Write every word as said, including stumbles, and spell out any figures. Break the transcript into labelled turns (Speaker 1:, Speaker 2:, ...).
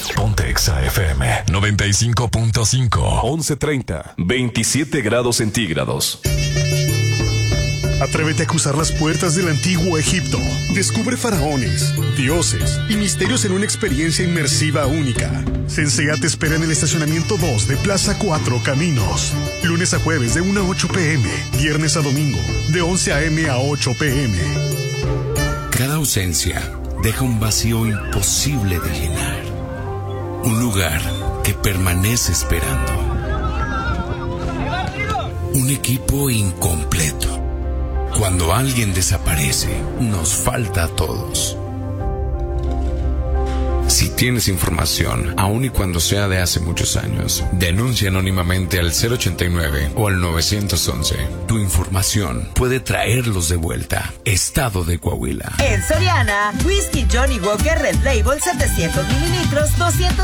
Speaker 1: Ponte Exa F M noventa y cinco punto cinco.
Speaker 2: once treinta, veintisiete grados centígrados.
Speaker 3: Atrévete a cruzar las puertas del antiguo Egipto. Descubre faraones, dioses y misterios en una experiencia inmersiva única. Sensea te espera en el estacionamiento dos de Plaza Cuatro Caminos. Lunes a jueves de una a ocho pm. Viernes a domingo de once a.m. a ocho pm.
Speaker 4: Cada ausencia deja un vacío imposible de llenar. Un lugar que permanece esperando. Un equipo incompleto. Cuando alguien desaparece, nos falta a todos. Si tienes información, aun y cuando sea de hace muchos años, denuncia anónimamente al cero ochenta y nueve o al nueve once. Tu información puede traerlos de vuelta. Estado de Coahuila.
Speaker 5: En Soriana, Whisky Johnny Walker Red Label setecientos mililitros, doscientos